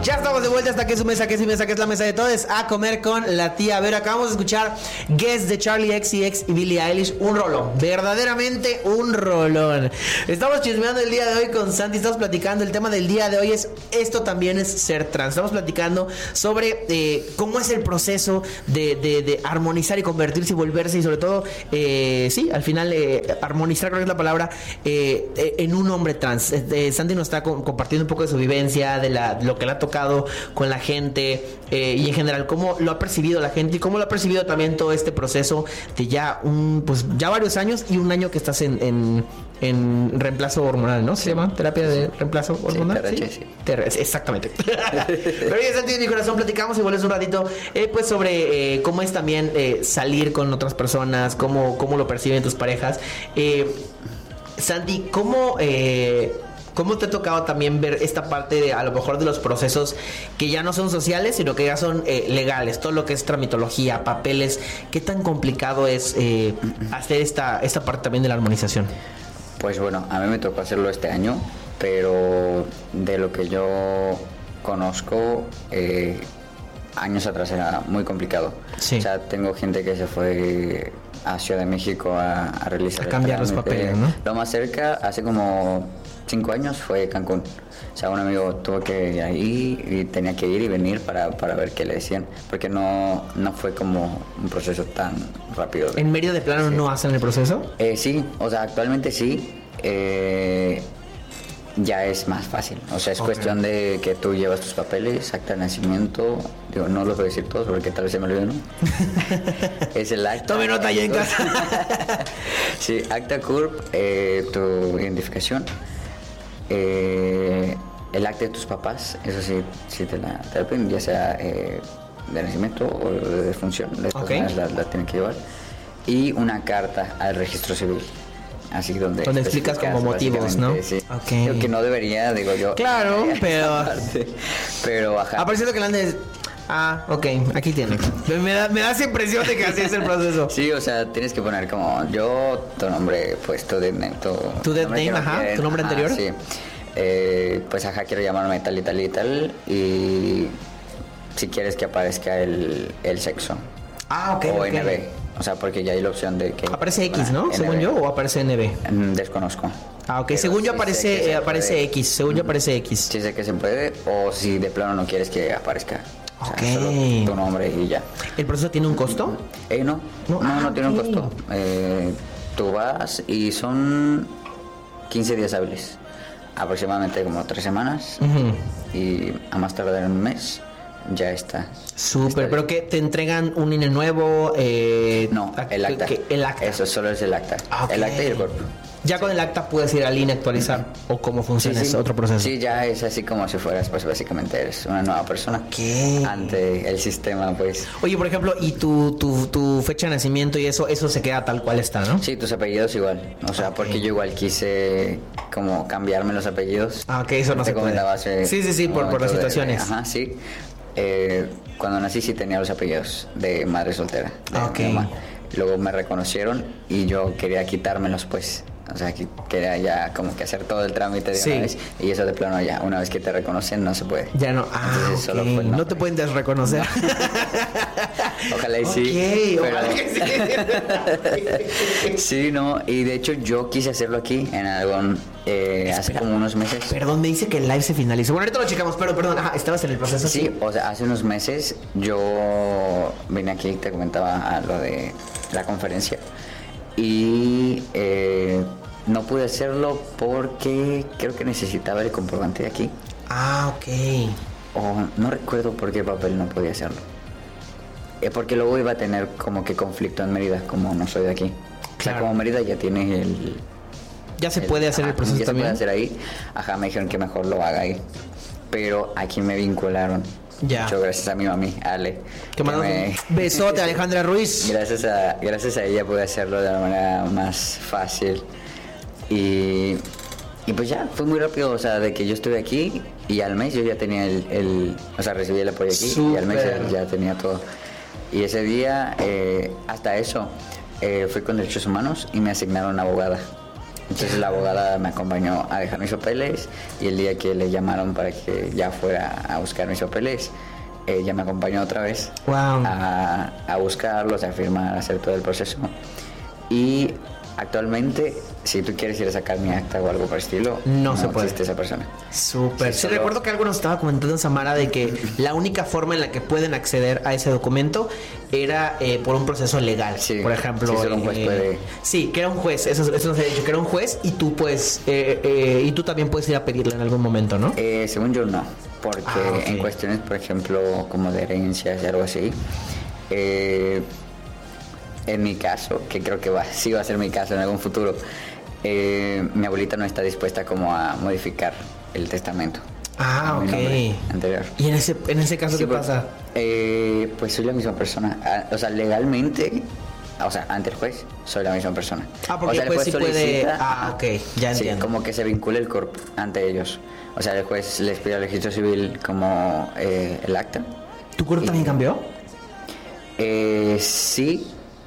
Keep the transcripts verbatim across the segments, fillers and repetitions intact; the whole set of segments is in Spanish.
Ya estamos de vuelta hasta que es su mesa, que es mi mesa, que es la mesa de todos, a comer con la tía Vero. Acabamos de escuchar Guess de Charlie X C X y Billie Eilish, un rolón, verdaderamente un rolón. Estamos chismeando el día de hoy con Santi, estamos platicando, el tema del día de hoy es, esto también es ser trans. Estamos platicando sobre eh, cómo es el proceso de, de, de armonizar y convertirse y volverse y sobre todo, eh, sí, al final eh, armonizar, creo que es la palabra, eh, eh, en un hombre trans. Eh, Santi nos está co- compartiendo un poco de su vivencia, de la, lo que le ha tocado con la gente eh, y en general cómo lo ha percibido la gente y cómo lo ha percibido también todo este proceso de ya un pues ya varios años y un año que estás en, en, en reemplazo hormonal, ¿no? ¿Se llama terapia de reemplazo hormonal? Sí, T R H, sí. sí. T R H, exactamente. Pero oye, Santi, mi corazón, platicamos igual es un ratito eh, pues sobre eh, cómo es también eh, salir con otras personas, cómo, cómo lo perciben tus parejas. Eh, Santi, ¿cómo eh, ¿cómo te ha tocado también ver esta parte de, a lo mejor, de los procesos que ya no son sociales, sino que ya son eh, legales? Todo lo que es tramitología, papeles. ¿Qué tan complicado es eh, hacer esta, esta parte también de la armonización? Pues bueno, a mí me tocó hacerlo este año, pero de lo que yo conozco, eh, años atrás era muy complicado. Sí. O sea, tengo gente que se fue a Ciudad de México a, a realizar a cambiar los papeles, ¿no? Lo más cerca, hace como cinco años, fue Cancún. O sea, un amigo tuvo que ir ahí y tenía que ir y venir para, para ver qué le decían, porque no, no fue como un proceso tan rápido. ¿En Mérida de plano Sí. no hacen el proceso? Eh, sí, o sea, actualmente sí. Eh, ya es más fácil. O sea, es Okay. cuestión de que tú llevas tus papeles, acta de nacimiento. Digo, no los voy a decir todos porque tal vez se me olvide, ¿no? Es el acta. Tome nota ya en casa. Sí, acta C U R P, eh, tu identificación. Eh, el acta de tus papás, eso sí, sí te la, te la piden, ya sea eh, de nacimiento o de defunción. De todas Okay. maneras la, la tienen que llevar. Y una carta al registro civil. Así donde, Donde explicas como motivos, ¿no? Sí. Okay. Digo que no debería, digo yo. Claro, pero... Parte, pero ajá. Apareciendo que le andes... Ah, ok, aquí tiene. Me da, me da esa impresión de que así es el proceso. Sí, o sea, tienes que poner como yo, tu nombre, pues tu dead name. Tu, ¿Tu dead nombre name, que no ajá? quieren. ¿Tu nombre Ajá, anterior? Sí. Eh, pues ajá, quiero llamarme tal y tal y tal. Y si quieres que aparezca el, el sexo. Ah, ok. O ok. N B. O sea, porque ya hay la opción de que... Aparece X, ¿no? N B. Según yo, o aparece N B. Mm, Desconozco. Ah, ok. Pero Según yo sí sé aparece, que se eh, aparece puede. X. Según yo aparece X. Sí sé que se puede, o si de plano no quieres que aparezca. O sea, Ok. solo tu nombre y ya. ¿El proceso tiene un costo? Eh, no, No, no, no, ah, tiene ok. un costo. Eh, tú vas y son quince días hábiles. Aproximadamente como tres semanas. Ujú. Y a más tardar en un mes ya está. Súper, Está pero que te entregan un I N E nuevo. Eh, No, a- el acta. que- el acta. Eso solo es el acta. Ah, ok. El acta y el cuerpo. Ya con el acta puedes ir al I N E a actualizar. ¿O cómo funciona? Es otro proceso. Sí, ya es así como si fueras, pues básicamente eres una nueva persona. ¿Qué? Ante el sistema, pues. Oye, por ejemplo, y tu, tu, tu fecha de nacimiento y eso, eso se queda tal cual está, ¿no? Sí, tus apellidos igual. O sea, Ok. porque yo igual quise como cambiarme los apellidos. Ah, ok, eso no Te se puede. comentaba hace Sí, sí, sí, un por, por las momento de- situaciones. Ajá, sí. Eh, cuando nací sí tenía los apellidos de madre soltera. De Ok. mi mamá. Luego me reconocieron y yo quería quitármelos, pues. O sea, que quería ya como que hacer todo el trámite de Sí. una vez. Y eso de plano ya, una vez que te reconocen, no se puede. Ya no. Ah, Entonces, ok. solo fue el No nombre. te pueden desreconocer. Ojalá y sí. Ok, pero- ojalá que sí. Sí, no, y de hecho yo quise hacerlo aquí en Aragón eh, hace Espera. como unos meses. Perdón, me dice que el live se finalizó. Bueno, ahorita lo checamos, pero perdón. Ajá, estabas en el proceso. Sí, o sea, hace unos meses yo vine aquí, te comentaba a lo de la conferencia y eh, no pude hacerlo porque creo que necesitaba el comprobante de aquí Ah, ok. o no recuerdo por qué papel no podía hacerlo. Eh, porque luego iba a tener como que conflicto en Mérida, como no soy de aquí. O sea, Claro. como Mérida ya tiene el... Ya se el- puede hacer el ajá, proceso ya también. se puede hacer ahí. Ajá, me dijeron que mejor lo haga ahí. Pero aquí me vincularon. Ya. Mucho gracias a mi mami, Ale. Que mandamos me- un besote a Alejandra Ruiz. Gracias a, gracias a ella pude hacerlo de la manera más fácil. Y, y pues ya, fue muy rápido, o sea, de que yo estuve aquí y al mes yo ya tenía el, el o sea, recibí el apoyo aquí y al mes Súper. ya, ya tenía todo. Y ese día, eh, hasta eso, eh, fui con Derechos Humanos y me asignaron abogada. Entonces la abogada me acompañó a dejar mis papeles y el día que le llamaron para que ya fuera a buscar mis papeles, ella me acompañó otra vez wow. a, a buscarlos, a firmar, a hacer todo el proceso. Y actualmente, si tú quieres ir a sacar mi acta o algo por el estilo, no, no se puede. existe esa persona. Súper. Sí, Sí, solo... recuerdo que algo nos estaba comentando Samara de que la única forma en la que pueden acceder a ese documento era eh, por un proceso legal. Sí, por ejemplo. sí, solo un juez eh, puede... Sí, que era un juez. Eso, eso nos ha dicho, que era un juez y tú puedes, eh, eh, y tú también puedes ir a pedirle en algún momento, ¿no? Eh, según yo no, porque ah, okay. en cuestiones, por ejemplo, como de herencias y algo así, eh, en mi caso, que creo que va, sí va a ser mi caso en algún futuro, eh, mi abuelita no está dispuesta como a modificar el testamento. Ah, ok. Anterior. ¿Y en ese, en ese caso sí, qué pues, pasa? Eh, pues soy la misma persona. Ah, o sea, legalmente, o sea, ante el juez, soy la misma persona. Ah, porque o sea, el juez, el juez sí puede... solicita, Ah, ok, ya sí, entiendo. como que se vincula el cuerpo ante ellos. O sea, el juez les pide al registro civil como eh, el acta. ¿Tu cuerpo también cambió? Eh, sí.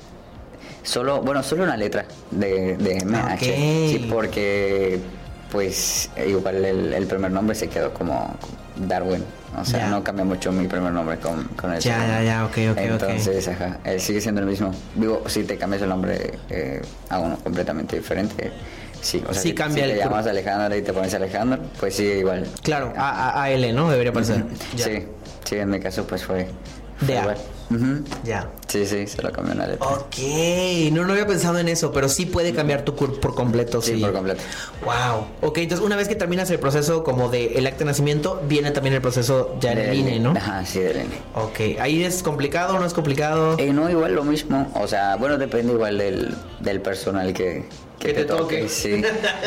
Solo, bueno, solo una letra de, de M H. Okay. Sí, porque pues igual el, el primer nombre se quedó como Darwin. O sea, ya. no cambia mucho mi primer nombre con, con el Ya, segundo. ya, ya, ok, ok, Entonces, ok. ajá, él sigue siendo el mismo. Digo, si te cambias el nombre eh, a uno completamente diferente, sí. O sea, sí si, cambia si el te llamas Alejandro y te pones Alejandro, pues sí, igual. Claro, a, a, a L, ¿no? Debería parecer. Uh-huh. Sí, sí, en mi caso pues fue... fue de A. igual. Uh-huh. Ya. Sí, sí, se lo cambió una letra. Ok, no, no había pensado en eso, pero sí puede cambiar tu cuerpo por completo. Sí, sí, por completo. Wow. Ok, entonces una vez que terminas el proceso como de el acta de nacimiento, viene también el proceso ya en el I N E, ¿no? Ajá, sí, del I N E. Ok, ¿ahí es complicado o no es complicado? Eh, no, igual lo mismo. O sea, bueno, depende igual del, del personal que, que, que te, te toque. toque. Sí.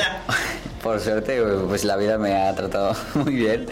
Por suerte, pues la vida me ha tratado muy bien.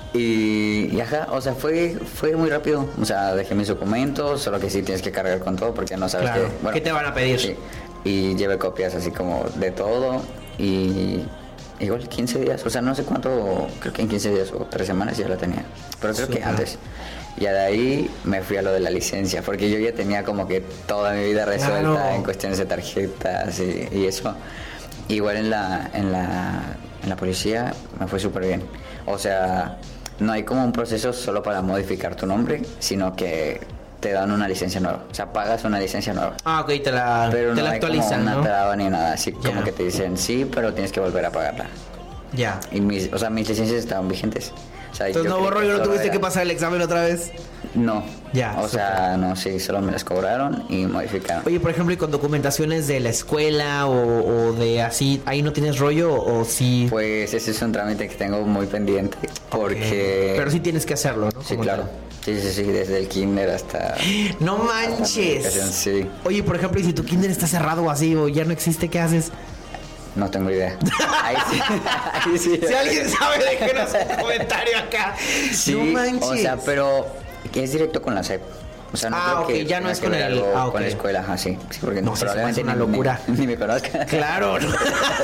Y, y ajá, o sea, fue fue muy rápido. O sea, dejé mis documentos, solo que sí tienes que cargar con todo porque no sabes Claro. qué. Bueno, ¿Qué te van a pedir? Sí. Y llevé copias así como de todo. Y igual quince días, o sea, no sé cuánto, creo que en quince días o tres semanas ya la tenía. Pero creo Super. que antes. Y de ahí me fui a lo de la licencia, porque yo ya tenía como que toda mi vida resuelta Claro. en cuestiones de tarjetas y, y eso. Igual en la, en la, en la policía me fue súper bien. O sea, no hay como un proceso solo para modificar tu nombre, sino que te dan una licencia nueva. O sea, pagas una licencia nueva. Ah, ok, te la, Pero te no la hay actualizan, como ¿no? una traba ni nada, así Ya. como que te dicen sí, pero tienes que volver a pagarla. Ya. Y mis, o sea, mis licencias estaban vigentes. O sea, Entonces yo no creí borro, yo no solo tuviste era- que pasar el examen otra vez. No. Ya, O sea, no, sí, solo me las cobraron y modificaron. Oye, por ejemplo, y con documentaciones de la escuela o, o de así, ¿ahí no tienes rollo o sí? Pues ese es un trámite que tengo muy pendiente porque... Pero sí tienes que hacerlo, ¿no? Sí, Como claro. tal. Sí, sí, sí, desde el kinder hasta... No hasta la manches. educación, sí. Oye, por ejemplo, y si tu kinder está cerrado o así o ya no existe, ¿qué haces? No tengo idea. Ahí sí. Ahí sí. Si alguien sabe, déjenos un comentario acá. Sí, No manches. o sea, pero que es directo con la S E P. O sea, no Ah, creo ok, que ya no tenga es que con ver el- algo ah, ok. con la escuela, ajá, sí. Sí, porque No, sí, se me probablemente hace una ni- locura. Ni, ni me conozca. Claro. ¿no?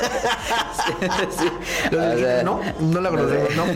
Sí, Los o del sea, kinder, no, no la conocemos, ¿no?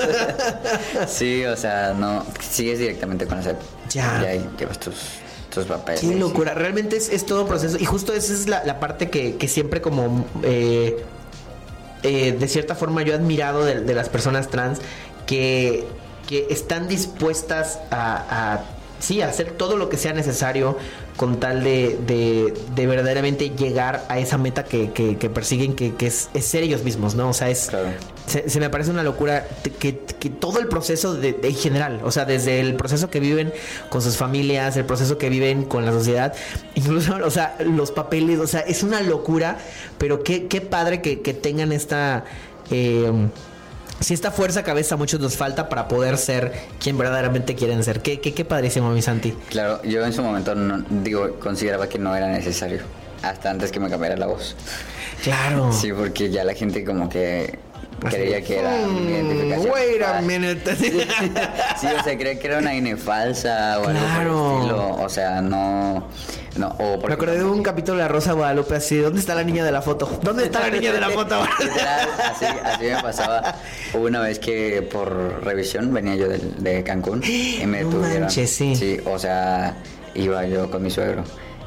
Sí, o sea, no, sí es directamente con la S E P. Ya. Y ahí llevas tus, tus papeles. Qué locura. Realmente es, es todo un proceso. Y justo esa es la, la parte que, que siempre como... Eh, eh, de cierta forma yo he admirado de, de las personas trans que, que están dispuestas a, a sí, a hacer todo lo que sea necesario con tal de, de, de verdaderamente llegar a esa meta que, que, que persiguen, que, que es, es ser ellos mismos, ¿no? O sea, es... Claro. Se, se me parece una locura que, que todo el proceso de, de en general, o sea, desde el proceso que viven con sus familias, el proceso que viven con la sociedad, incluso, o sea, los papeles, o sea, es una locura, pero qué, qué padre que, que tengan esta... Eh, si esta fuerza cabeza a muchos nos falta para poder ser quien verdaderamente quieren ser. Qué, qué, qué padrísimo, mi Santi. Claro, yo en su momento, no, digo, consideraba que no era necesario. Hasta antes que me cambiara la voz. Claro. Sí, porque ya la gente como que Así creía de, que era mi "Hmm, identificación. wait a Ah, minute". Sí, sí, o sea, creía que era una I N E falsa o algo por Claro. el estilo. O sea, no... no o por Me acordé de un capítulo de La Rosa de Guadalupe así, ¿dónde está la niña de la foto? ¿Dónde está la niña de la foto? Literal, así, así me pasaba. Hubo una vez que por revisión venía yo del- de, Cancún y me No detuvieron. manches, sí. Sí, o sea, iba yo con mi suegro.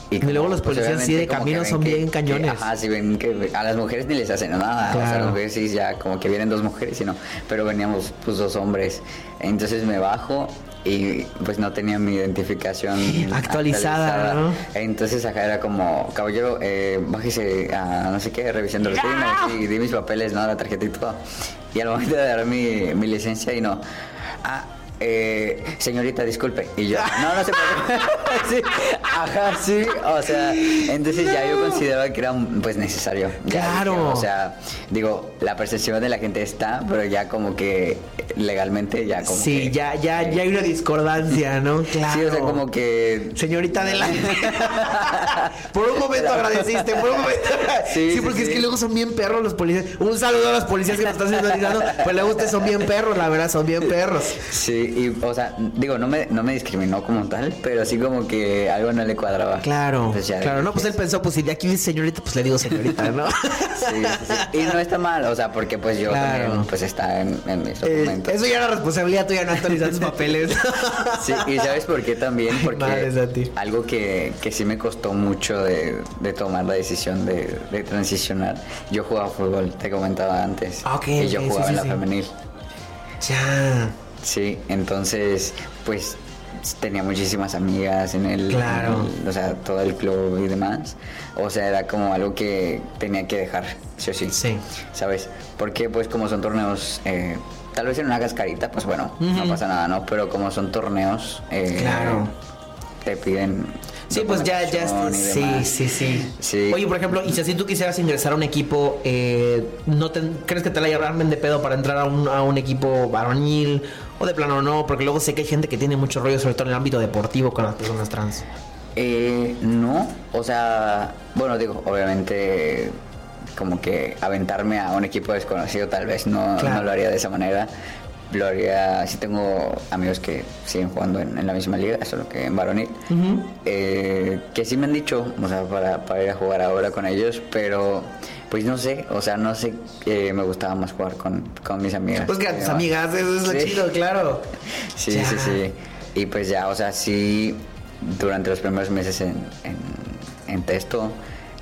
Y, como, y luego los policías pues, sí de camino son bien que, cañones. Que, ajá, sí ven que a las mujeres ni les hacen nada. Claro. O sea, las mujeres sí ya como que vienen dos mujeres y no. Pero veníamos pues dos hombres. Entonces me bajo y pues no tenía mi identificación actualizada, actualizada. ¿no? Entonces acá era como, caballero, eh, bájese a no sé qué, revisando los y di mis papeles, ¿no? La tarjeta y todo. Y al momento de dar mi, mi licencia y no. Ah, Eh, señorita, disculpe. Y yo, no, no se puede. Sí, ajá, sí. O sea, entonces ya yo consideraba que era pues necesario. Ya, claro. Dije, o sea, digo, la percepción de la gente está, pero ya como que legalmente ya como sí, que, ya, ya, eh, ya hay una discordancia, ¿no? Claro. Sí, o sea, como que. Señorita, adelante. Por un momento agradeciste, por un momento. Sí, sí porque sí, es sí. que luego son bien perros los policías. Un saludo a los policías que nos están sintonizando. Pues luego ustedes son bien perros, la verdad, son bien perros. Sí. Y, o sea, digo, no me, no me discriminó como tal, pero sí como que algo no le cuadraba. Claro, ya, claro, no, pues él pensó, pues si de aquí dice señorita, pues le digo señorita, ¿no? Sí, sí, sí. Y no está mal, o sea, porque pues yo claro. también, pues está en, en mis documentos. Eh, eso ya era responsabilidad tuya, no actualizar tus papeles. Sí, y ¿sabes por qué también? Porque algo que, que sí me costó mucho de, de tomar la decisión de, de transicionar. Yo jugaba fútbol, te comentaba antes. Okay, y yo okay, jugaba sí, en la sí. femenil. Ya. Sí, entonces, pues tenía muchísimas amigas en el, claro. en el, o sea, todo el club y demás. O sea, era como algo que tenía que dejar, sí o sí. Sí. ¿Sabes? Porque pues como son torneos, eh, tal vez en una cascarita, pues bueno, uh-huh. no pasa nada, ¿no? Pero como son torneos, eh, claro. te piden... Sí, pues ya, ya, sí, sí, sí, sí. Oye, por ejemplo, y si así tú quisieras ingresar a un equipo, eh, ¿no te, crees que te la llevarán de pedo para entrar a un, a un equipo varonil? O de plano no, porque luego sé que hay gente que tiene mucho rollo, sobre todo en el ámbito deportivo, con las personas trans. Eh, no, o sea, bueno, digo, obviamente como que aventarme a un equipo desconocido tal vez no, claro. no lo haría de esa manera. Lo haría, sí tengo amigos que siguen jugando en, en la misma liga, solo que en varonil, uh-huh. eh, que sí me han dicho, o sea, para, para ir a jugar ahora con ellos, pero pues no sé, o sea, no sé, eh, me gustaba más jugar con, con mis amigas. Pues que a tus amigas, eso es lo sí. chido, claro. Sí, ya. sí, sí, y pues ya, o sea, sí, durante los primeros meses en, en, en Testo,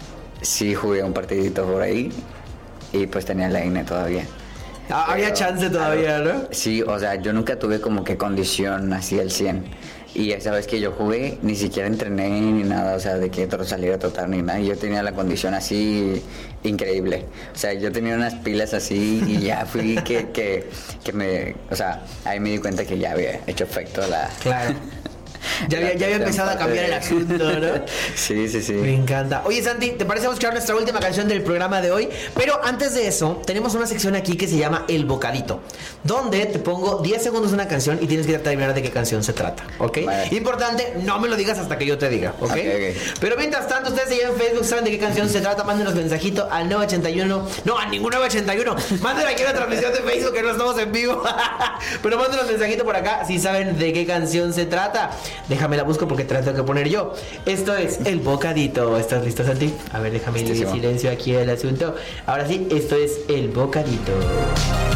sí jugué un partidito por ahí, y pues tenía la I N E todavía. Ah, había chance todavía, ¿no? Sí, o sea, yo nunca tuve como que condición así al cien. Y esa vez que yo jugué, ni siquiera entrené ni nada, o sea, de que salir a trotar ni nada. Y yo tenía la condición así increíble. O sea, yo tenía unas pilas así y ya fui que, que, que me... O sea, ahí me di cuenta que ya había hecho efecto la... Claro. Ya había, ya había empezado a cambiar el asunto, ¿no? Sí, sí, sí. Me encanta. Oye, Santi, ¿te parece escuchar nuestra última canción del programa de hoy? Pero antes de eso, tenemos una sección aquí que se llama El Bocadito, donde te pongo diez segundos de una canción y tienes que adivinar de qué canción se trata, ¿ok? Vale. Importante, no me lo digas hasta que yo te diga, ¿ok? Okay, okay. Pero mientras tanto, ustedes allá en Facebook saben de qué canción se trata. Mándenos mensajito al nueve ochenta y uno. No, a ningún nueve ochenta y uno. Mándenos aquí una transmisión de Facebook que no estamos en vivo. Pero mándenos mensajito por acá si saben de qué canción se trata. Déjame la busco porque te la tengo que poner yo. Esto es El Bocadito. ¿Estás listo, Santi? A ver, déjame ir en silencio aquí el asunto. Ahora sí, esto es El Bocadito.